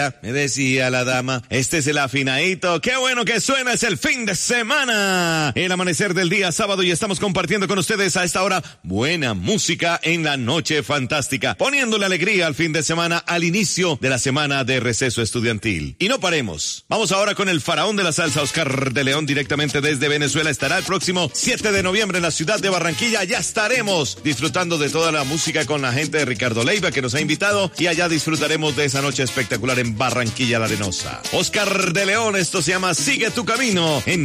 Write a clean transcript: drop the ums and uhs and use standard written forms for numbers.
Me decía la dama, este es el afinadito, qué bueno que suena, es el fin de semana, el amanecer del día sábado y estamos compartiendo con ustedes a esta hora buena música en la noche fantástica, poniéndole alegría al fin de semana al inicio de la semana de receso estudiantil. Y no paremos, vamos ahora con el faraón de la salsa, Oscar de León, directamente desde Venezuela, estará el próximo 7 de noviembre en la ciudad de Barranquilla, ya estaremos disfrutando de toda la música con la gente de Ricardo Leiva que nos ha invitado y allá disfrutaremos de esa noche espectacular en Barranquilla la Arenosa. Oscar de León, esto se llama Sigue tu Camino en